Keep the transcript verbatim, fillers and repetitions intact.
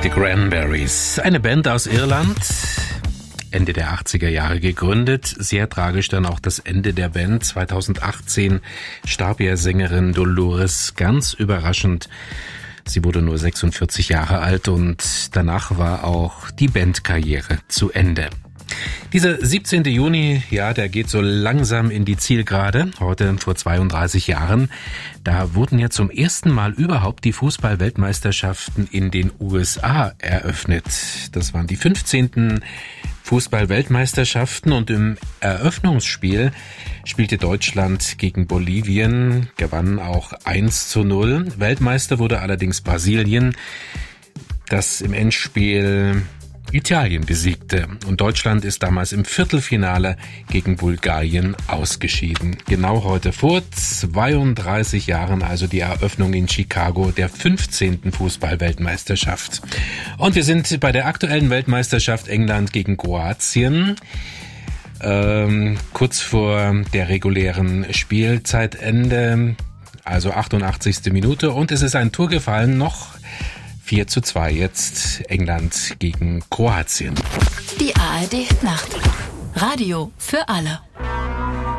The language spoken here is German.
Die Cranberries, eine Band aus Irland, Ende der achtziger Jahre gegründet. Sehr tragisch dann auch das Ende der Band. zweitausendachtzehn starb ja Sängerin Dolores ganz überraschend. Sie wurde nur sechsundvierzig Jahre alt und danach war auch die Bandkarriere zu Ende. Dieser siebzehnten Juni, ja, der geht so langsam in die Zielgerade. Heute vor zweiunddreißig Jahren, da wurden ja zum ersten Mal überhaupt die Fußball-Weltmeisterschaften in den U S A eröffnet. Das waren die fünfzehnten Fußball-Weltmeisterschaften und im Eröffnungsspiel spielte Deutschland gegen Bolivien, gewann auch eins zu null. Weltmeister wurde allerdings Brasilien, das im Endspiel Italien besiegte, und Deutschland ist damals im Viertelfinale gegen Bulgarien ausgeschieden. Genau heute vor zweiunddreißig Jahren, also die Eröffnung in Chicago der fünfzehnten Fußball-Weltmeisterschaft. Und wir sind bei der aktuellen Weltmeisterschaft England gegen Kroatien. Ähm, kurz vor der regulären Spielzeitende, also achtundachtzigste Minute, und es ist ein Tor gefallen, noch vier zu zwei jetzt England gegen Kroatien. Die A R D Nacht. Radio für alle.